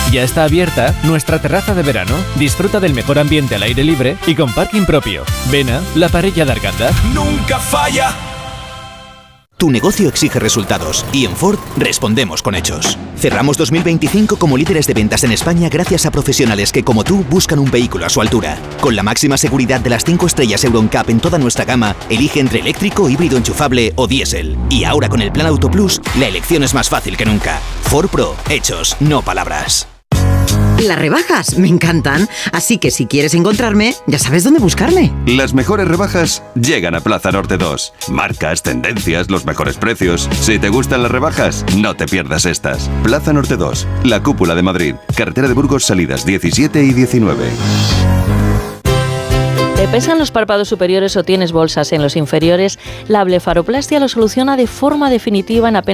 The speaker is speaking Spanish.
Ya está abierta nuestra terraza de verano. Disfruta del mejor ambiente al aire libre y con parking propio. Vena, la parella de Arganda. ¡Nunca falla! Tu negocio exige resultados y en Ford respondemos con hechos. Cerramos 2025 como líderes de ventas en España gracias a profesionales que, como tú, buscan un vehículo a su altura. Con la máxima seguridad de las 5 estrellas Euro NCAP en toda nuestra gama, elige entre eléctrico, híbrido enchufable o diésel. Y ahora con el Plan Auto Plus, la elección es más fácil que nunca. Ford Pro, hechos, no palabras. Las rebajas me encantan, así que si quieres encontrarme, ya sabes dónde buscarme. Las mejores rebajas llegan a Plaza Norte 2. Marcas, tendencias, los mejores precios. Si te gustan las rebajas, no te pierdas estas. Plaza Norte 2, la cúpula de Madrid. Carretera de Burgos, salidas 17 y 19. ¿Te pesan los párpados superiores o tienes bolsas en los inferiores? La blefaroplastia lo soluciona de forma definitiva en apenas